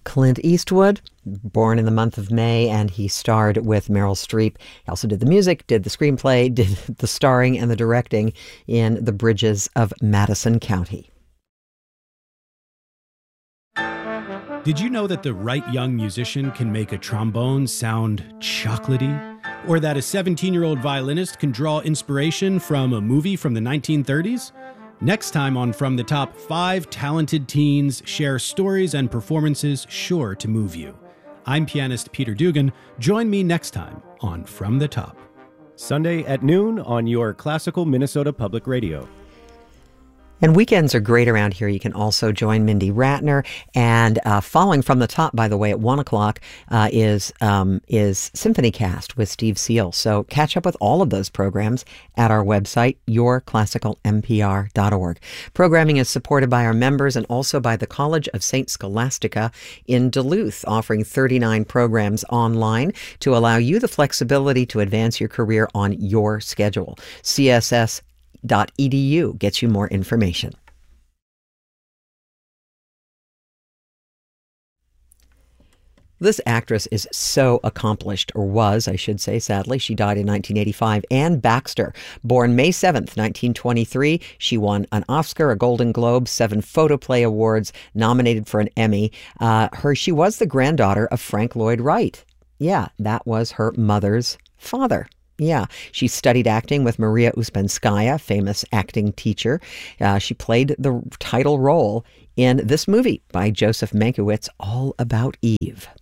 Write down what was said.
Clint Eastwood, born in the month of May, and he starred with Meryl Streep. He also did the music, did the screenplay, did the starring and the directing in The Bridges of Madison County. Did you know that the right young musician can make a trombone sound chocolatey? Or that a 17-year-old violinist can draw inspiration from a movie from the 1930s? Next time on From the Top, 5 talented teens share stories and performances sure to move you. I'm pianist Peter Dugan. Join me next time on From the Top. Sunday at noon on your classical Minnesota Public Radio. And weekends are great around here. You can also join Mindy Ratner. And following From the Top, by the way, at 1 o'clock is Symphony Cast with Steve Seal. So catch up with all of those programs at our website, yourclassicalmpr.org. Programming is supported by our members and also by the College of St. Scholastica in Duluth, offering 39 programs online to allow you the flexibility to advance your career on your schedule. CSS.edu gets you more information. This actress is so accomplished, or was, I should say, sadly. She died in 1985. Anne Baxter, born May 7th, 1923. She won an Oscar, a Golden Globe, 7 Photoplay Awards, nominated for an Emmy. She was the granddaughter of Frank Lloyd Wright. Yeah, that was her mother's father. Yeah, she studied acting with Maria Uspenskaya, famous acting teacher. She played the title role in this movie by Joseph Mankiewicz, All About Eve.